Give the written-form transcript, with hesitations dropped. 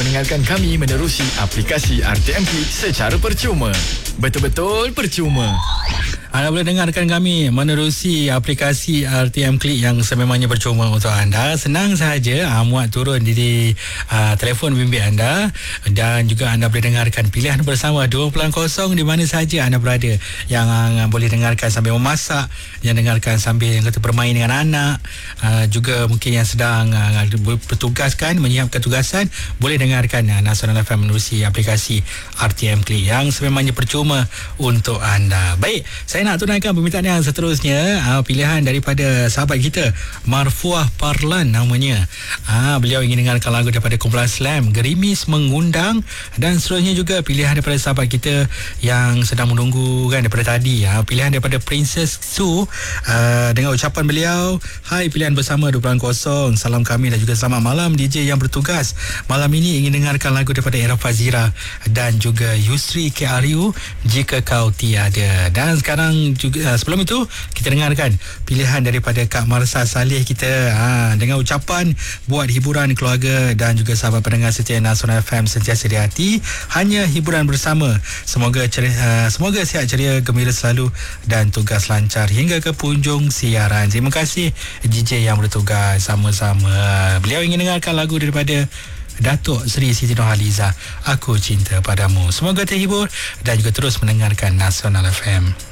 mendengarkan kami menerusi aplikasi RTM Klik secara percuma. Betul-betul percuma. Anda boleh dengarkan kami menerusi aplikasi RTM Klik yang sememangnya percuma untuk anda. Senang sahaja muat turun di telefon bimbit anda, dan juga anda boleh dengarkan pilihan bersama 20.0 di mana sahaja anda berada. Yang boleh dengarkan sambil memasak, yang dengarkan sambil yang kata bermain dengan anak, juga mungkin yang sedang bertugas kan, menyiapkan tugasan, boleh dengarkan Nasional FM menerusi aplikasi RTM Klik yang sememangnya percuma untuk anda. Baik, saya nak tunaikan permintaan yang seterusnya. Pilihan daripada sahabat kita, Marfuah Parlan namanya. Beliau ingin dengarkan lagu daripada kumpulan Slam, Gerimis Mengundang, dan seterusnya juga pilihan daripada sahabat kita yang sedang menunggu kan daripada tadi. Pilihan daripada Princess Su, dengan ucapan beliau, hai pilihan bersama 20.0, salam kami dan juga selamat malam DJ yang bertugas. Malam ini ingin dengarkan lagu daripada Era Fazira dan juga Yusri KRU, Jika Kau Tiada. Dan sekarang juga, sebelum itu kita dengarkan pilihan daripada Kak Marsa Saleh kita, dengan ucapan buat hiburan keluarga dan juga sahabat pendengar setia Nasional FM sentiasa di hati, hanya hiburan bersama. Semoga semoga sihat ceria, gembira selalu dan tugas lancar hingga ke penghujung siaran. Terima kasih DJ yang bertugas. Sama-sama. Beliau ingin dengarkan lagu daripada Datuk Seri Siti Nurhaliza, Aku Cinta Padamu. Semoga terhibur dan juga terus mendengarkan Nasional FM.